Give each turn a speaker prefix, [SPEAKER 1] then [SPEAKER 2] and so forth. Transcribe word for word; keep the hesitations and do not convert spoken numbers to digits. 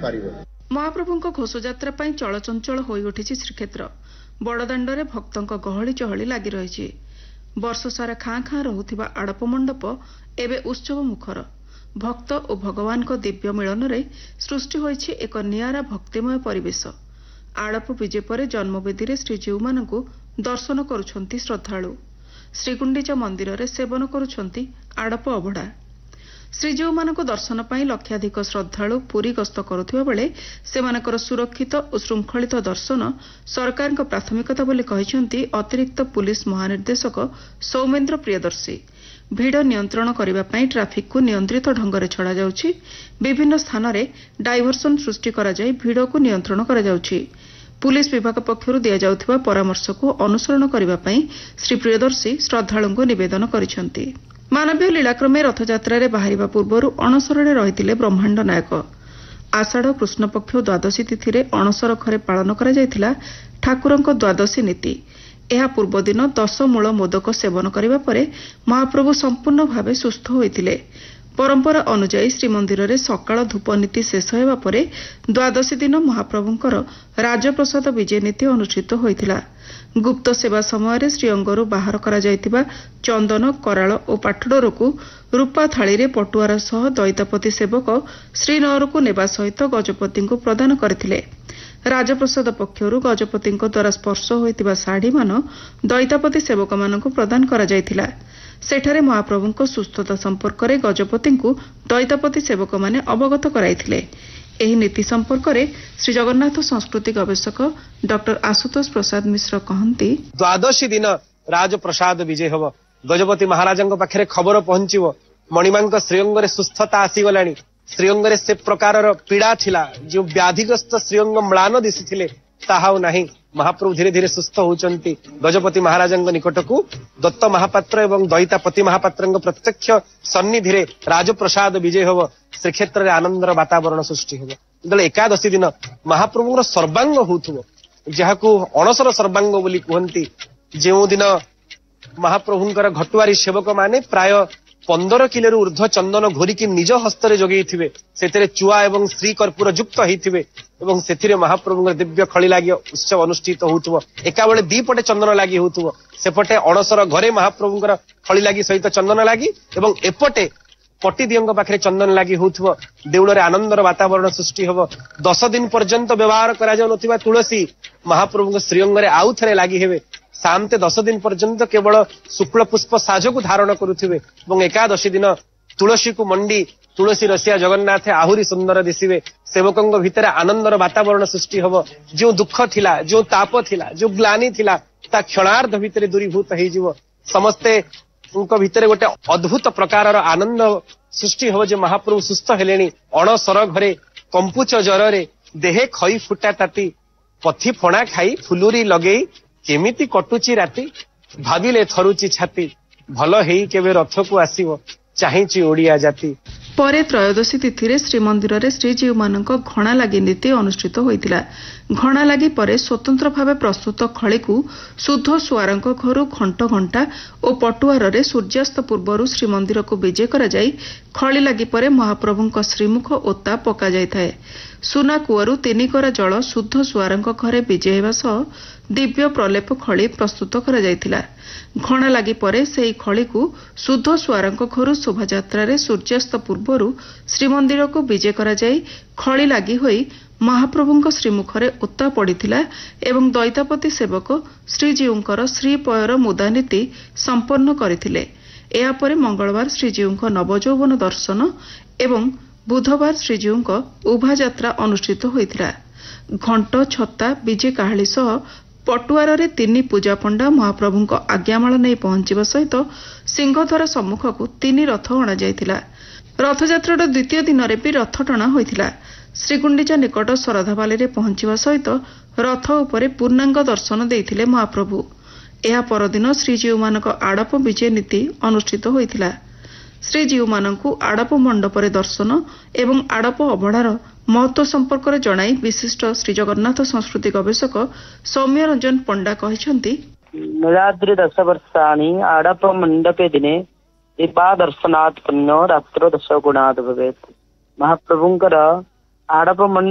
[SPEAKER 1] महाप्रभुଙ୍କ घोषयात्रा ପାଇଁ चलचंचल होई उठिछि श्रीक्षेत्र। बड़दाण्डरे भक्तଙ୍କ गहଳି चहଳି लागि रहिछि। वर्ष सारा खाँ खाँ रहुथिबा आड़प मंडप एबे उत्सव मुखर। भक्त और भगवान को दिव्य मिलन रे सृष्टि होइछि एक नियारा भक्तिमय परिवेश। आड़प विजे परे जन्मवेदी रे श्रीजीव मानकु दर्शन करुछंती श्रद्धालु। श्रीगुंडीचा मंदिर रे सेवन करुछंती आड़प अबड़ा। श्रीजीव मानकु दर्शन पाई लक्षाधिक श्रद्धालु पुरी गस्त करुथिबा बेले सेमानकर सुरक्षित और श्रृंखलित दर्शन सरकार प्राथमिकता बोली कहिसेंती अतिरिक्त पुलिस महानिर्देशक सौमेन्द्र प्रियदर्शी। भिड़ नियंत्रण करने पाई ट्राफिक को नियंत्रित ढंग से छड़ा जाउछि। विभिन्न स्थान रे डायवर्सन सृष्टि करा जाय भिड़ को नियंत्रण करा जाउछि। पुलिस विभाग पक्षरु दिया जाउथिबा परामर्श को अनुसरण करने पाई श्री प्रियदर्शी श्रद्धालु को निवेदन करिसेंती। मानवीय लीलाक्रमे रथयात्रा रे बाहरिबा पूर्वरु अणसरे रहिथिले ब्रह्मांड नायक। आषाढ़ कृष्ण पक्ष द्वादशी तिथि रे अणसर घरे पालन करा जायथिला ठाकुरंक द्वादशी नीति। एहा पूर्व दिन दश मूल मोदक सेवन करिबा परे महाप्रभु संपूर्ण भावे सुस्थ होइथिले। परंपरा अनुसार श्रीमंदिर रे सकाळ धूप नीति शेष हेबा परे द्वादशी दिन महाप्रभुंकर राजप्रसाद विजय नीति अनुष्ठित होइथिला। गुप्त सेवा समय श्रीअंगरू बाहर करा जायतिबा चंदन कराल और पाठडोर को रूपा थाली रे पटुआर सह दैतापति सेवक श्रीनगर को नेबा सहित गजपति को प्रदान करथिले। राजप्रसाद पक्षरु गजपति द्वारा स्पर्श होइतिबा साड़ी मान दैतापति सेवक मानकु प्रदान करा जायतिला। सेठारे महाप्रभुंको सुस्थता संपर्क में गजपति दैतापति सेवक माने अवगत कराइथिले। एही नीति संपर्क में श्री जगन्नाथ संस्कृति गवेषक डॉक्टर आशुतोष प्रसाद मिश्र कहती
[SPEAKER 2] द्वादशी दिन राजप्रसाद विजय हम गजपति महाराज पाखे खबर पहुंचो मणिमा श्रीअंग सुस्थता आसीगलानी। श्रीअंग से प्रकार पीड़ा थिला जो व्याधिग्रस्त श्रीअंग म्लान दिशुथिले ताहा नाही। महाप्रभु धीरे धीरे सुस्थ होउचंती। गजपति महाराज निकट को दत्त महापात्र एवं दैतापति महापात्र प्रत्यक्ष सन्निधि रे राजप्रसाद विजय हम श्रीक्षेत्र आनंदर वातावरण सृष्टि हम। जेतले एकादशी दिन महाप्रभुर सर्वांग होउथबो जहाकू अणसर सर्वांग बोली कहंती। जेउ दिन महाप्रभुंकर घटुआरी सेवक माने प्राय पंदर किलो ऊर्ध्व चंदन घोरिकी निज हस्ତରେ जोगेइथिबे। सेतरे चुआ एवं श्री कर्पूर युक्त होइथिबे एवं सेथिरे महाप्रभुंकर दिव्य खळी लागि उत्सव अनुष्ठित होउथबो। एका बेले दी पटे चंदन लागि होउथबो। सेपटे अणसर घरे महाप्रभुंकर खळी लागि सहित चंदन लागि एवं एपटे पट्टी दियंग पाखरे चंदन लागि होउथबो। देउଳରେ आनंदर वातावरण सृष्टि हबो। दस दिन पर्यंत व्यवहार करा जाउ नथिबा तुलसी महाप्रभुंक श्रीअंगरे आउ थरे लागि हेबे। शामते दस दिन पर्यंत केवल शुक्ल पुष्प साज को धारण करुथिबे एवं एकादशी दिन तुलसी को मंडी तुलसी रसिया जगन्नाथ आहुरी सुंदर दिसिबे। सेवकंग भितर आनंदर वातावरण सृष्टि हबो। जो दुख थिला जो ताप थिला जो ग्लानि थिला ता क्षणार्ध भितर दूरीभूत हेइ जिवो। समस्ते उनको भितर गोटे अद्भुत प्रकार आनंद सृष्टि हबो। जे महाप्रभु सुस्थ हेलेनी अणसर घरे कंपुच जररे देहे खई फुटा ताती पथी फणा खाई फुलुरी लगेई केमिति कटुची राति भाविले थरुची छाती भल हेई केबे रथ को आसीबो चाहिची ओडिया जाति।
[SPEAKER 1] परे त्रयोदशी तिथि रे श्रीमंदिर रे श्रीजीव मानक घणा लागि नीति अनुष्ठित होइतिला। घणा लागि परे स्वतंत्र भावे प्रस्तुत खळी को शुद्ध सुआरंक घरु घंट घंटा और पटुआर रे सूर्यास्त पूर्वरु श्रीमंदिर को विजय करा जाई खळी लागि परे महाप्रभुंक श्रीमुख ओता पका जायथाय। सुना कुआरु तीन करा जल शुद्ध सुआरंक घरे विजय हेबा सह दिव्य प्रलेप खळी प्रस्तुत करा जायतिला। घणा लागि परे सेही खळी को शुद्ध सुआरंक घरु शोभायात्रा रे सूर्यास्त पूर्वरु श्रीमंदिर को विजय करा जाई खळी लागि होई महाप्रभुंक श्रीमुखरे ओता पड़िथिला एवं दैतापति सेवक श्रीजीउंकर श्रीपयर मुदा नीति संपन्न करथिले। एहा परे मंगलवार श्रीजीउंक नवजौवन दर्शन एवं बुधवार श्रीजीउंक उभायात्रा अनुष्ठित होइथिला। घंट छता विजय काहली सह पटुआर रे तीन पूजा पंडा महाप्रभुंक आज्ञामाल नहीं पहुंचवा सहित सिंहद्वार सम्मुख को तीन रथ अणा जायतिला। रथयात्रार द्वितीय दिन रे भी रथ टणा होइथिला। श्रीगुंडीचा निकट शरधाबाली रे पहुंचवा सहित रथ उपरे पूर्णांग दर्शन देइथिले महाप्रभु। एहा परदिन श्रीजीव मानक आड़प विजय नीति अनुष्ठित होइथिला। श्रीजीव मानकु आड़प मंडपरे दर्शन एवं आड़प अबड़ार महत्व संपर्क में जणाई विशिष्ट श्री जगन्नाथ संस्कृति गवेषक सौम्य रंजन पंडा कहते
[SPEAKER 3] नराद्रि दश वर्षाणि आड़प मंडपे दिने दीपा दर्शनात् पुण्यो रात्रो दश गुणात् भवेत्। महाप्रभुंकर आड़प